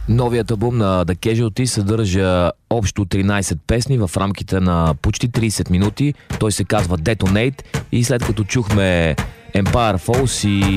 Новият албум на The Casualties съдържа общо 13 песни в рамките на почти 30 минути. Той се казва Detonate и след като чухме Empire Falls и